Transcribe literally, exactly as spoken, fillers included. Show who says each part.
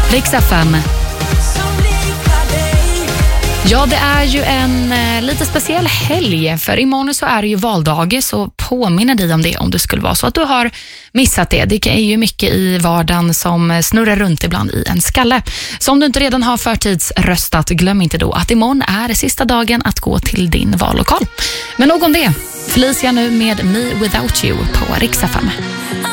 Speaker 1: Rix F M. Ja, det är ju en eh, lite speciell helg, för imorgon så är det ju valdag, så påminner dig om det om det skulle vara så att du har missat det. Det är ju mycket i vardagen som snurrar runt ibland i en skalle. Så om du inte redan har förtidsröstat, glöm inte då att imorgon är sista dagen att gå till din vallokal. Men nog om det. Felicia nu med Me Without You på Rix F M.